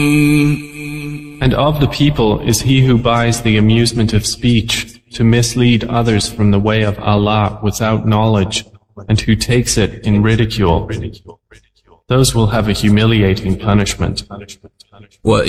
And of the people is he who buys the amusement of speech to mislead others from the way of Allah without knowledge, and who takes it in ridicule. Those will have a humiliating punishment. وإن